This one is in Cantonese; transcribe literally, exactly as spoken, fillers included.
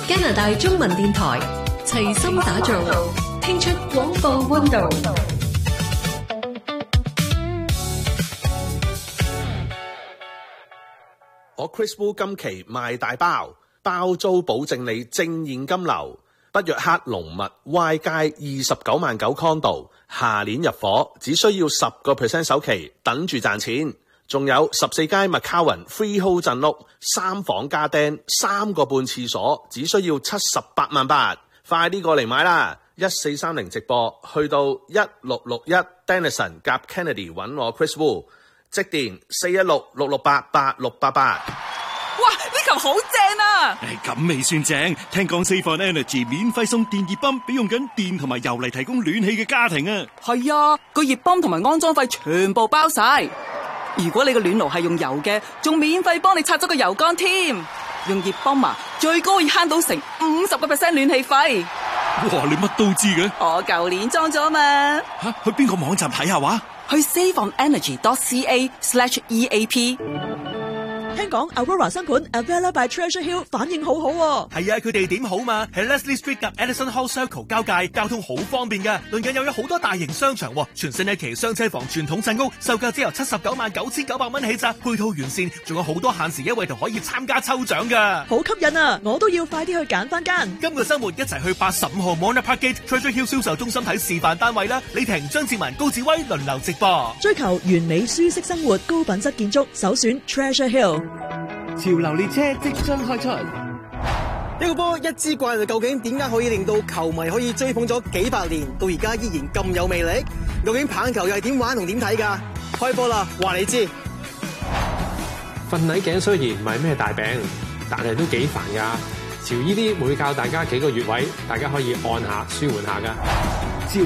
加拿大中文電台齊心打造，聽出廣播溫度。 我 Chris Wu 今期賣大包，包租保證你正現金流。北約克龍密 Y 街二十九萬九 condo， 下年入伙，只需要十個 percent 首期，等住賺錢。仲有十四街 McCowan Freehold 鎮屋，三房加釘，三個半廁所，只需要七十八萬八，快啲過嚟買啦！一四三零直播，去到一六六一 Denison 夾 Kennedy 揾我 Chris Wu， 即電四一六六六八八六八八。 哇！呢球好正啊！ 誒，咁未算正，聽講 Save on Energy 免費送電熱泵俾用緊電同埋油嚟提供暖氣嘅家庭啊！ 係啊，個熱泵同埋安裝費全部包晒。如果你個暖爐係用油嘅，仲免費幫你拆咗個油缸添。用熱泵啊，最高可以慳到成五十個 percent 暖氣費。 哇！你乜都知嘅？ 我舊年裝咗嘛。 吓，去邊個網站睇下話？ 去 save on energy dot c a slash e a p。 聽講 Aurora 新盤 Avella by Treasure Hill 反應好好喎。 係啊，佢哋點好嘛？喺 Leslie Street 及 Edison Hall Circle 交界，交通好方便嘅。鄰近又有好多大型商場，全新一期雙車房傳統鎮屋，售價只由七十九萬九千九百蚊起咋，配套完善，仲有好多限時優惠同可以參加抽獎噶。 好吸引啊！我都要快啲去揀翻間。 今個周末一齊去八十五號 Mona Park Gate Treasure Hill 銷售中心睇示範單位啦！李婷、張志文、高志威輪流直播。 追求完美舒適生活，高品質建築，首選 Treasure Hill。 潮流列車即將開出，一個波一支怪，究竟點解可以令到球迷可以追捧咗幾百年，到而家依然咁有魅力？究竟棒球又係點玩同點睇㗎？開波啦，話你知。 瞓捩頸雖然唔係咩大病，但係都幾煩㗎。潮依啲會教大家幾個穴位，大家可以按下舒緩下㗎。